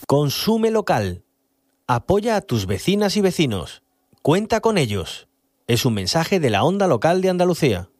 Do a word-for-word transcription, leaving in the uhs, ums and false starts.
Consume local. Apoya a tus vecinas y vecinos. Cuenta con ellos. Es un mensaje de la Onda Local de Andalucía.